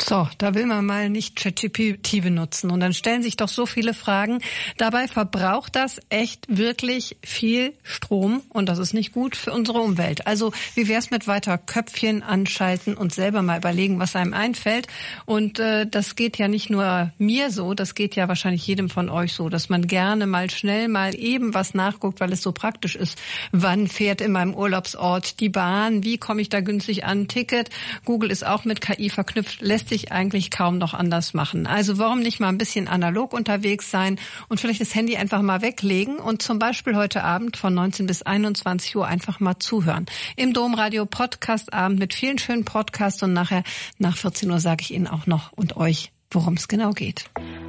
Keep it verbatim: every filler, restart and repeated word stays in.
So, da will man mal nicht ChatGPT benutzen und dann stellen sich doch so viele Fragen. Dabei verbraucht das echt wirklich viel Strom und das ist nicht gut für unsere Umwelt. Also wie wär's mit weiter Köpfchen anschalten und selber mal überlegen, was einem einfällt? Und äh, das geht ja nicht nur mir so, das geht ja wahrscheinlich jedem von euch so, dass man gerne mal schnell mal eben was nachguckt, weil es so praktisch ist. Wann fährt in meinem Urlaubsort die Bahn? Wie komme ich da günstig an? Ticket. Google ist auch mit K I verknüpft, lässt sich eigentlich kaum noch anders machen. Also warum nicht mal ein bisschen analog unterwegs sein und vielleicht das Handy einfach mal weglegen und zum Beispiel heute Abend von neunzehn bis einundzwanzig Uhr einfach mal zuhören. Im Domradio Podcast-Abend mit vielen schönen Podcasts und nachher nach vierzehn Uhr sage ich Ihnen auch noch und euch, worum es genau geht.